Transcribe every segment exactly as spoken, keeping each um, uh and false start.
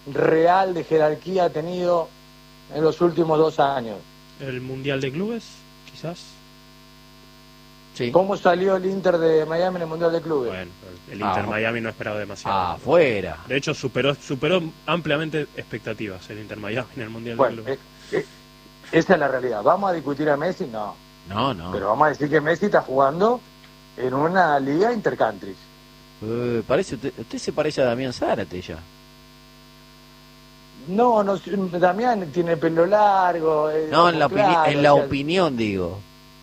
real de jerarquía ha tenido en los últimos dos años. ¿El Mundial de Clubes, quizás? Sí. ¿Cómo salió el Inter de Miami en el Mundial de Clubes? Bueno, el Inter Ah, Miami no esperaba demasiado. Ah, afuera. De hecho, superó superó ampliamente expectativas el Inter Miami en el Mundial Bueno, de Clubes. eh, eh, esa es la realidad. ¿Vamos a discutir a Messi? No. No, no. Pero vamos a decir que Messi está jugando en una liga intercountries. Uh, parece, usted, usted se parece a Damián Zárate ya. No, no, Damián tiene pelo largo. eh, No, en la, claro, opini- en la o sea, opinión, digo.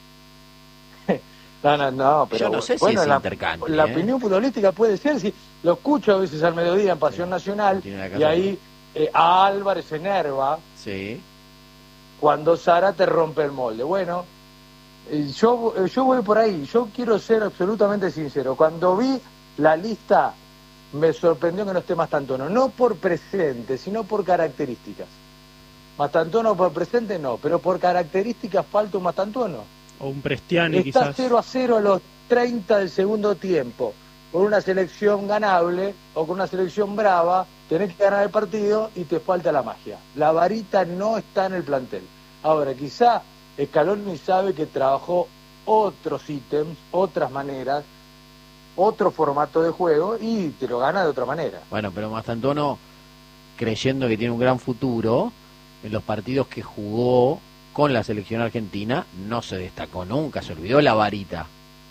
No, no, no, pero Yo no sé si bueno, es la, intercountry, la ¿eh? opinión futbolística puede ser, si lo escucho a veces al mediodía en Pasión Sí, Nacional, tiene la casa y ahí eh, a Álvarez se enerva Sí. cuando Sara te rompe el molde. Bueno, eh, yo, eh, yo voy por ahí, yo quiero ser absolutamente sincero. Cuando vi la lista, me sorprendió que no esté Mastantuono, no por presente, sino por características. Mastantuono por presente no, pero por características falta un Mastantuono. O un Prestiani, Está quizás. cero a cero a los treinta del segundo tiempo. Con una selección ganable o con una selección brava, tenés que ganar el partido y te falta la magia. La varita no está en el plantel. Ahora, quizá Scaloni sabe que trabajó otros ítems, otras maneras, otro formato de juego y te lo gana de otra manera. Bueno, pero Mastantuono, creyendo que tiene un gran futuro, en los partidos que jugó con la selección argentina, no se destacó nunca, se olvidó la varita.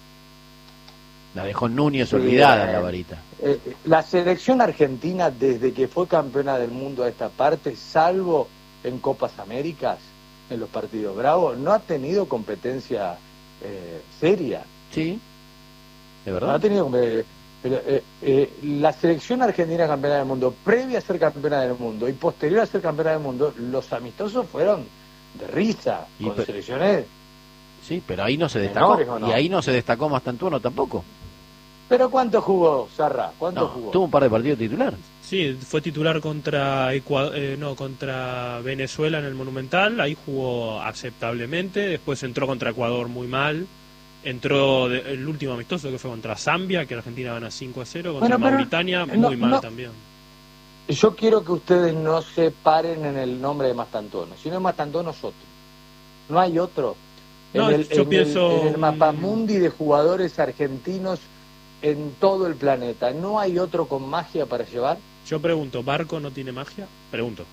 La dejó Núñez Sí, olvidada, eh, la varita. Eh, la selección argentina, desde que fue campeona del mundo a esta parte, salvo en Copas Américas, en los partidos bravos, no ha tenido competencia eh, seria. Sí, de No ha verdad. tenido compe- pero, eh, eh, la selección argentina campeona del mundo, previa a ser campeona del mundo y posterior a ser campeona del mundo, los amistosos fueron de risa, Y con pe- selecciones. Sí, pero ahí no se destacó. Menores, ¿o no? Y ahí no se destacó Mastantuono tampoco. ¿Pero cuánto jugó, Sarra? ¿Cuánto No, jugó? tuvo un par de partidos titular. Sí, fue titular contra Ecua- eh, no, contra Venezuela en el Monumental, ahí jugó aceptablemente, después entró contra Ecuador muy mal, entró de- el último amistoso que fue contra Zambia, que Argentina gana cinco a cero, contra Bueno, pero Mauritania, no- muy mal no- también. Yo quiero que ustedes no se paren en el nombre de Mastantuono. Si no es Mastantuono, es otro. No hay otro. No, en el, yo en pienso, el, en el mapamundi de jugadores argentinos en todo el planeta, ¿no hay otro con magia para llevar? Yo pregunto, ¿Barco no tiene magia? Pregunto.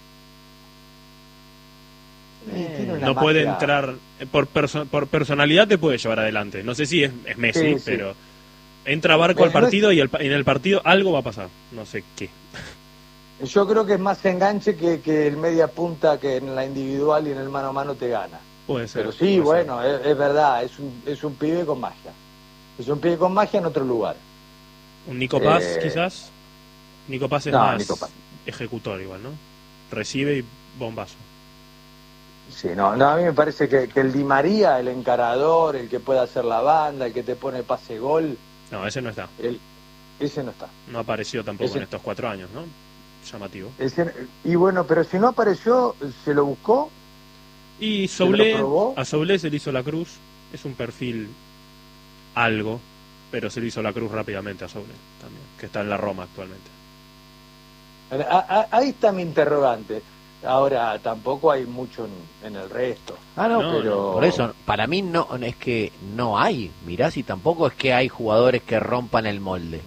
Eh, tiene una No puede magia. entrar, eh, por, perso- por personalidad te puede llevar adelante. No sé si es, es Messi, Sí, sí. pero entra Barco Eh, al no es- partido y el pa- en el partido algo va a pasar. No sé qué. Yo creo que es más enganche que, que el media punta que en la individual y en el mano a mano te gana. Puede ser. Pero sí, puede ser. bueno, es, es verdad, es un, es un pibe con magia. Es un pibe con magia en otro lugar. Un Nico Paz, Eh, quizás. Nico Paz es no, más Nico Paz. ejecutor igual, ¿no? Recibe y bombazo. Sí, no, no, a mí me parece que, que el Di María, el encarador, el que puede hacer la banda, el que te pone pase gol, No, ese no está. el, ese no está. No apareció tampoco Ese- en estos cuatro años, ¿no? Llamativo. Ese- y bueno, pero si no apareció, se lo buscó. Y ¿Se lo Soulé, probó? a Soulé se le hizo la cruz. Es un perfil algo, pero se le hizo la cruz rápidamente a Soulé también, que está en la Roma actualmente. A- a- ahí está mi interrogante. Ahora, tampoco hay mucho en, en el resto. Ah, no, No, pero... por eso, para mí no es que no hay. Mirá, si tampoco es que hay jugadores que rompan el molde.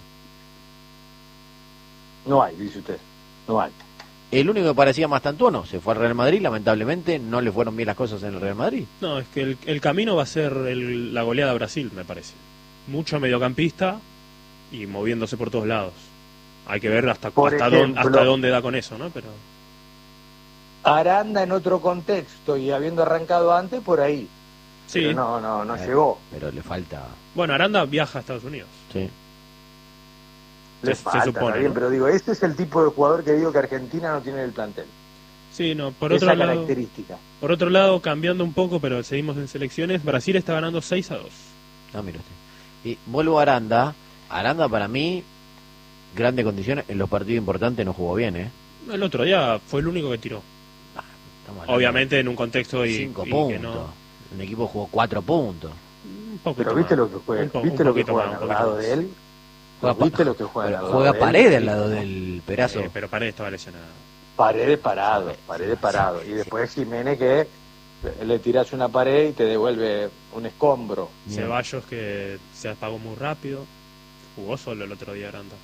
No hay, dice usted. No hay. El único que parecía Mastantuono se fue al Real Madrid, lamentablemente no le fueron bien las cosas en el Real Madrid. No, es que el, el camino va a ser el- la goleada a Brasil, me parece. Mucho mediocampista y moviéndose por todos lados. Hay que ver hasta, Por hasta, ejemplo, dónde, hasta dónde da con eso, ¿no? Pero Aranda en otro contexto y habiendo arrancado antes, por ahí. sí. Pero no, no, no Eh, llegó. Pero le falta. Bueno, Aranda viaja a Estados Unidos. Sí. Le se- se falta, supone, está bien, ¿no? pero digo, ese es el tipo de jugador que digo que Argentina no tiene en el plantel. Sí, no, por Esa otro lado, característica. por otro lado, cambiando un poco, pero seguimos en selecciones, Brasil está ganando seis a dos. Ah, mira usted. Y vuelvo a Aranda. Aranda para mí, grandes condiciones. En los partidos importantes no jugó bien, ¿eh? El otro día fue el único que tiró. Estamos hablando Obviamente en un contexto de y, cinco y puntos. que no. Un equipo jugó cuatro puntos. Un poquito Pero viste más. lo que juega, Un po- viste un lo que poquito juega más, al un lado poquito de más. él. Juega, ¿Viste pa- lo que juega al lado juega de él? Paredes al lado del Perazo. Eh, pero Paredes estaba lesionado. Paredes parado, Paredes parado. Y después Jiménez que le tiras una pared y te devuelve un escombro. Ceballos que se apagó muy rápido. Jugó solo el otro día Aranda.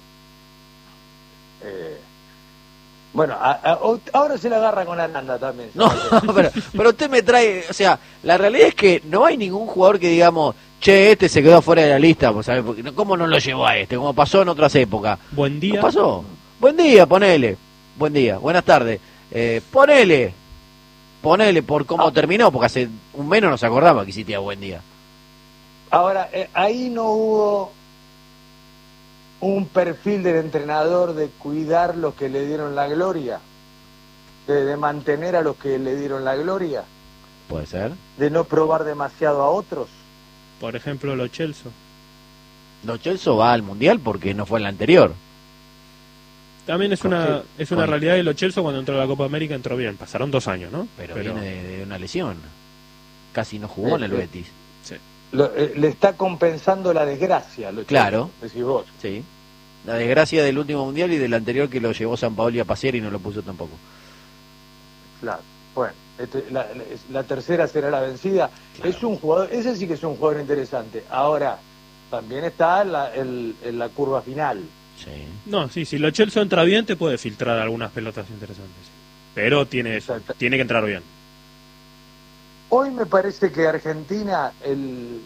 Eh, bueno, a, a, ahora se la agarra con Aranda también. No, pero, pero usted me trae, o sea, la realidad es que no hay ningún jugador que digamos, che, este se quedó fuera de la lista, pues, ¿sabes? Porque, ¿cómo no lo llevó a este? Como pasó en otras épocas. Buen día. ¿No pasó? Buen día, ponele. Buen día, buenas tardes. Eh, ponele. Ponele por cómo ah. terminó, porque hace un mes no nos acordaba que existía buen día. Ahora, eh, ahí no hubo un perfil del entrenador de cuidar los que le dieron la gloria, de, de mantener a los que le dieron la gloria. Puede ser. De no probar demasiado a otros. Por ejemplo, Lo Celso. Lo Celso va al Mundial porque no fue en la anterior. También es una es una realidad de Lo Celso cuando entró a la Copa América entró bien. Pasaron dos años, ¿no? Pero, Pero... viene de, de una lesión. Casi no jugó eh, en el Betis. Sí. Lo, eh, le está compensando la desgracia, Lo Celso, claro. decís vos. Sí. La desgracia del último Mundial y del anterior que lo llevó San Paoli a pasear y no lo puso tampoco. Claro. Bueno, este, la, la, la tercera será la vencida. Claro. Es un jugador, ese sí que es un jugador interesante. Ahora, también está en la, el, en la curva final. Sí. No, sí, si Lo Celso entra bien te puede filtrar algunas pelotas interesantes. Pero tiene eso, tiene que entrar bien. Hoy me parece que Argentina, el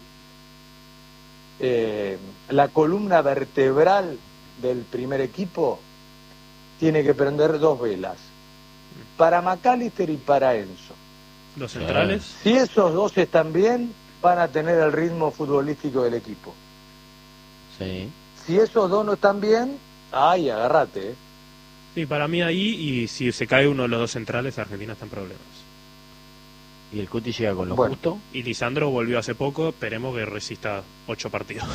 eh, la columna vertebral del primer equipo tiene que prender dos velas. Para McAllister y para Enzo. ¿Los centrales? Si esos dos están bien, van a tener el ritmo futbolístico del equipo. Sí. Si esos dos no están bien, ay, agárrate. ¿eh? Sí, para mí ahí, y si se cae uno de los dos centrales, Argentina está en problemas. ¿Y el Cuti llega con lo bueno. justo? Y Lisandro volvió hace poco, esperemos que resista ocho partidos.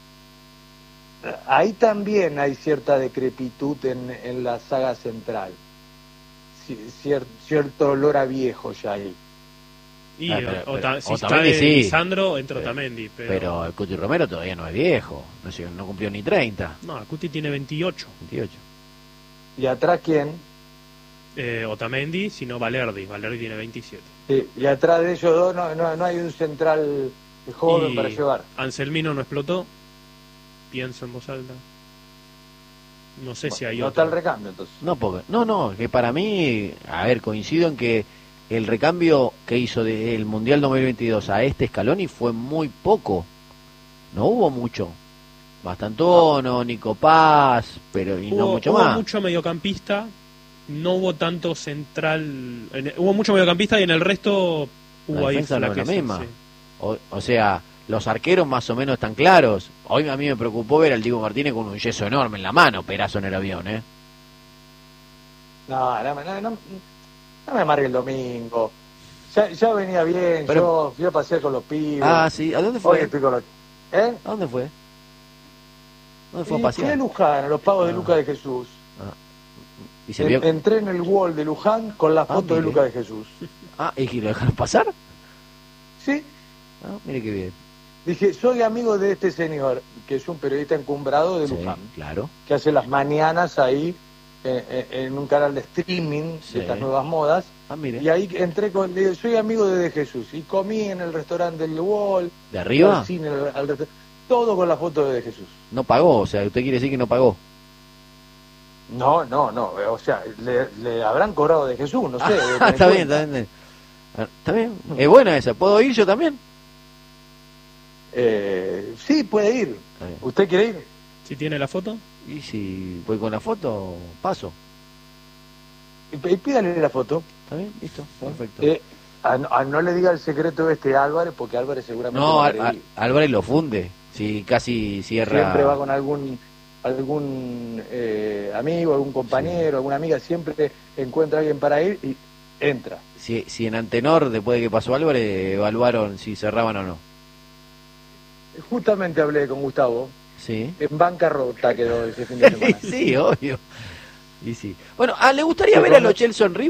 Ahí también hay cierta decrepitud en, en la saga central. Cier, cierto olor a viejo ya ahí. Y ah, pero, o, pero, si Otamendi está sí. Lisandro, entra pero, Otamendi. Pero... pero el Cuti Romero todavía no es viejo. No, no cumplió ni treinta. No, el Cuti tiene veintiocho. veintiocho. ¿Y atrás quién? Eh, Otamendi, sino Valerdi. Valerdi tiene veintisiete. Sí, y atrás de ellos dos no, no, no hay un central joven y para llevar. Anselmino no explotó. Pienso en voz alta. No sé bueno, si hay no otro. está el recambio entonces. No, porque, no, no, que para mí, a ver, coincido en que el recambio que hizo del Mundial dos mil veintidós a este Scaloni fue muy poco. No hubo mucho. Bastantono, no. Nico Paz, pero y hubo, no mucho hubo más. Hubo mucho mediocampista, no hubo tanto central. En, hubo mucho mediocampista y en el resto hubo la ahí defensa no es la misma. Sí. O, o sea, los arqueros más o menos están claros. Hoy a mí me preocupó ver al Diego Martínez con un yeso enorme en la mano, perazo en el avión, ¿eh? No, no, no, no, no me amargue el domingo. Ya, ya venía bien, pero, yo fui a pasear con los pibes. Ah, sí, ¿a dónde fue? Hoy estoy con los... ¿Eh? ¿A dónde fue? ¿Dónde fue y a pasear? Fui a Luján, a los pagos ah. de Lucas de Jesús. Ah. ¿Y se vio? En, entré en el wall de Luján con la foto ah, de Lucas de Jesús. Ah, ¿y lo dejaron pasar? Sí. Ah, mire qué bien. Dije, soy amigo de este señor, que es un periodista encumbrado de sí, Luján. Claro. Que hace las mañanas ahí eh, en un canal de streaming sí. de estas nuevas modas. Ah, mire. Y ahí entré con, le digo, soy amigo de, de Jesús. Y comí en el restaurante del Wall. ¿De arriba? Al cine, al, al, todo con la foto de, de Jesús. No pagó, o sea, usted quiere decir que no pagó. No, no, no. O sea, le, le habrán cobrado de Jesús, no sé. Ah, está bien, está bien. Está bien. Es buena esa. ¿Puedo ir yo también? Eh, sí, puede ir. ¿Usted quiere ir? ¿Si tiene la foto? Y si voy con la foto, paso. Y, y pídale la foto. ¿Está bien? Listo. Perfecto. Eh, a, a no le diga el secreto este a Álvarez, porque Álvarez seguramente... No, a, a, Álvarez lo funde. Si casi cierra... Siempre va con algún algún eh, amigo, algún compañero, sí. alguna amiga, siempre encuentra a alguien para ir y entra. Si, si en Antenor, después de que pasó Álvarez, evaluaron si cerraban o no. Justamente hablé con Gustavo. Sí. En bancarrota quedó ese fin de semana. Sí, obvio. Y sí. Bueno, ah, ¿le gustaría sí, ver a Lo Celso en River?